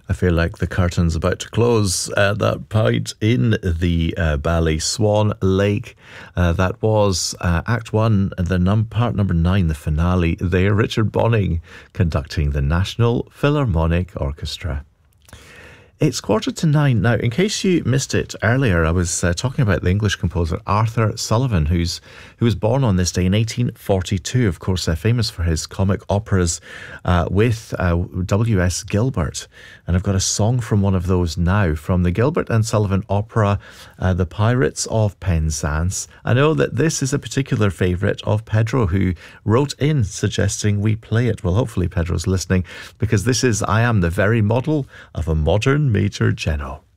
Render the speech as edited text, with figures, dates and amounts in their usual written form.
I feel like the curtain's about to close at that point in the Ballyswan Lake. That was Act 1, part number 9, the finale there. Richard Bonning conducting the National Philharmonic Orchestra. It's 9:15 now. In case you missed it earlier, I was talking about the English composer Arthur Sullivan, who was born on this day in 1842. Of course, famous for his comic operas with W.S. Gilbert. And I've got a song from one of those now, from the Gilbert and Sullivan opera, The Pirates of Penzance. I know that this is a particular favourite of Pedro, who wrote in suggesting we play it. Well, hopefully Pedro's listening, because this is I Am the Very Model of a Modern Major General.